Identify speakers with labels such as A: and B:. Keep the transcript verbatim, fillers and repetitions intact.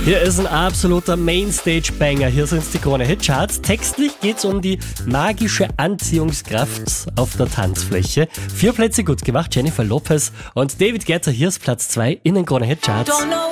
A: Hier ist ein absoluter Mainstage-Banger. Hier sind die Krone-Hit-Charts. Textlich geht's um die magische Anziehungskraft auf der Tanzfläche. Vier Plätze gut gemacht, Jennifer Lopez und David Guetta. Hier ist Platz zwei in den Krone-Hit-Charts.